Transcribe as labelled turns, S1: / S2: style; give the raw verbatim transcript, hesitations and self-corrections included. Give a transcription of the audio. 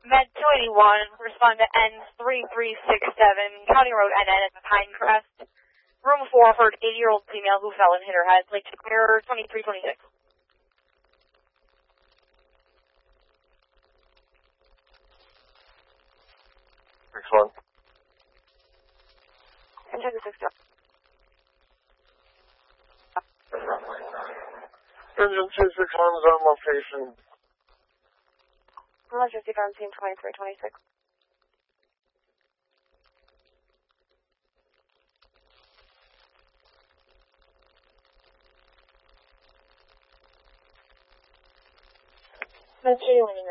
S1: Med two eighty-one, respond to N three three six seven, County Road N N at Pinecrest. Room four for an eighty-year-old female who fell and hit her head. Lake Superior twenty-three twenty-six.
S2: Next one.
S1: And check the six drop.
S2: Engine two six one is on location.
S1: Electricity from team twenty-three twenty-six. Med two eighty-one.